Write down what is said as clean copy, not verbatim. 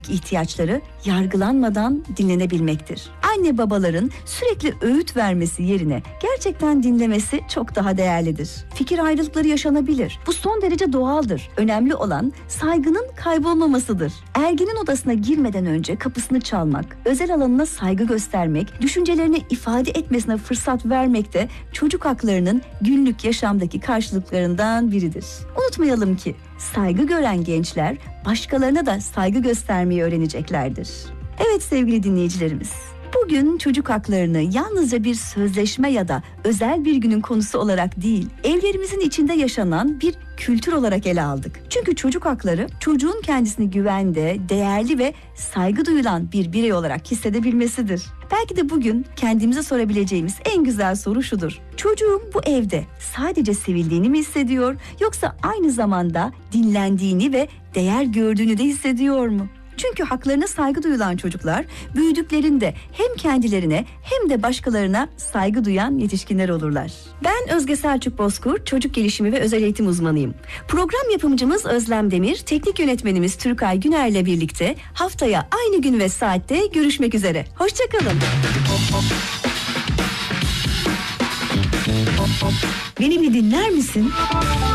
ihtiyaçları yargılanmadan dinlenebilmektir. Anne babaların sürekli öğüt vermesi yerine gerçekten dinlemesi çok daha değerlidir. Fikir ayrılıkları yaşanabilir. Bu son derece doğaldır. Önemli olan saygının kaybolmamasıdır. Ergenin odasına girmeden önce kapısını çalmak, özel alanına saygı göstermek, düşüncelerini ifade etmesine fırsat vermek de çocuk haklarının günlük yaşamdaki karşılıklarından biridir. Unutmayalım ki saygı gören gençler başkalarına da saygı göstermeyi öğreneceklerdir. Evet sevgili dinleyicilerimiz, bugün çocuk haklarını yalnızca bir sözleşme ya da özel bir günün konusu olarak değil, evlerimizin içinde yaşanan bir kültür olarak ele aldık. Çünkü çocuk hakları çocuğun kendisini güvende, değerli ve saygı duyulan bir birey olarak hissedebilmesidir. Belki de bugün kendimize sorabileceğimiz en güzel soru şudur: çocuğum bu evde sadece sevildiğini mi hissediyor, yoksa aynı zamanda dinlendiğini ve değer gördüğünü de hissediyor mu? Çünkü haklarına saygı duyulan çocuklar büyüdüklerinde hem kendilerine hem de başkalarına saygı duyan yetişkinler olurlar. Ben Özge Selçuk Bozkurt, çocuk gelişimi ve özel eğitim uzmanıyım. Program yapımcımız Özlem Demir, teknik yönetmenimiz Türkay Güner'le birlikte haftaya aynı gün ve saatte görüşmek üzere. Hoşçakalın. Beni bir dinler misin?